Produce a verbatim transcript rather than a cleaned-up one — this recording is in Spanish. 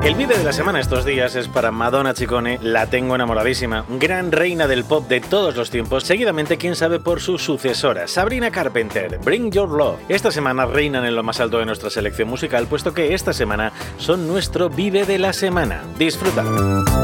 El Vive de la semana estos días es para Madonna Ciccone, la tengo enamoradísima, gran reina del pop de todos los tiempos, seguidamente quién sabe por su sucesora, Sabrina Carpenter, Bring Your Love. Esta semana reinan en lo más alto de nuestra selección musical, puesto que esta semana son nuestro Vive de la semana. Disfruta.